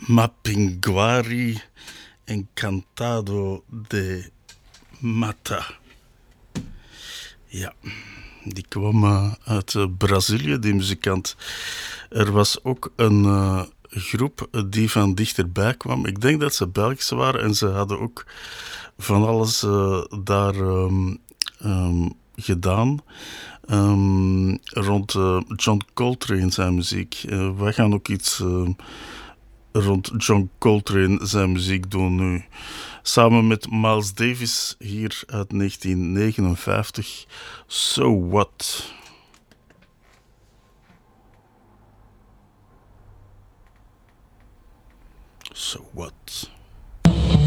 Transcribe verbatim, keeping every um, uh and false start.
Mapinguari Encantado de Mata. Ja, die kwam uh, uit uh, Brazilië, die muzikant. Er was ook een uh, groep die van dichterbij kwam. Ik denk dat ze Belgische waren en ze hadden ook van alles uh, daar um, um, gedaan. Um, rond uh, John Coltrane zijn muziek. Uh, wij gaan ook iets uh, rond John Coltrane zijn muziek doen nu. Samen met Miles Davis hier uit negentien negenenvijftig. So What? So What?